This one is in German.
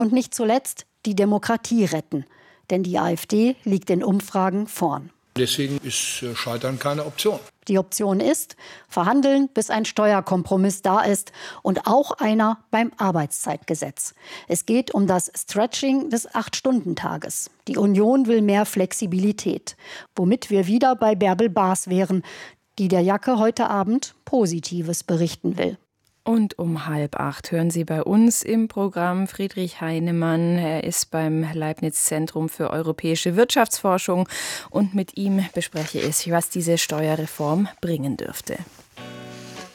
Und nicht zuletzt die Demokratie retten. Denn die AfD liegt in Umfragen vorn. Deswegen ist Scheitern keine Option. Die Option ist, verhandeln, bis ein Steuerkompromiss da ist und auch einer beim Arbeitszeitgesetz. Es geht um das Stretching des 8-Stunden-Tages. Die Union will mehr Flexibilität, womit wir wieder bei Bärbel Baas wären, die der Jacke heute Abend Positives berichten will. Und um 7:30 hören Sie bei uns im Programm Friedrich Heinemann. Er ist beim Leibniz-Zentrum für europäische Wirtschaftsforschung und mit ihm bespreche ich, was diese Steuerreform bringen dürfte.